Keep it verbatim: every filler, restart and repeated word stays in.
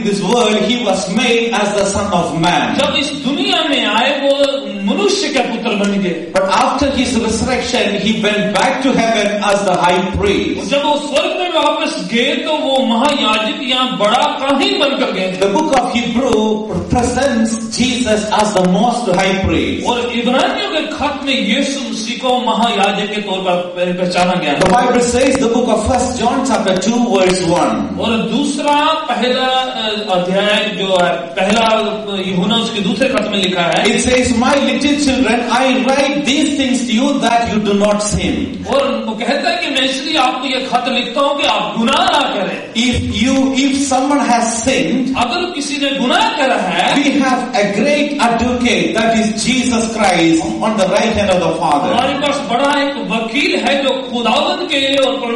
in this world, he was made as the Son of Man. जब इस दुनिया में आए वो मनुष्य के पुत्र बन गए. But after his resurrection, he went back to heaven as the high priest. जब वो स्वर्ग में वापस गए तो वो महायाजक या बड़ा काहीन बनकर गए. The book of Hebrew presents Jesus as the most high priest. और इब्रानियों के खत में यीशु मसीह को महायाजक के तौर पर पहचाना गया. The Bible says the book of First John chapter two verse one. और दूसरा पहला अध्याय जो है पहला यूहन्ना उसके दूसरे खत में लिखा है. It says, "My little children, I write these things to you that you do not sin." और वो कहता है कि मैं इसलिए आपको ये खत लिखता हूँ कि आप गुनाह ना करें. If you, if someone has sinned, अगर किसी ने गुनाह करा है, we have a great advocate, that is Jesus Christ, on the right hand of the Father. हमारे पास बड़ा एक वकील है जो खुदावंद के और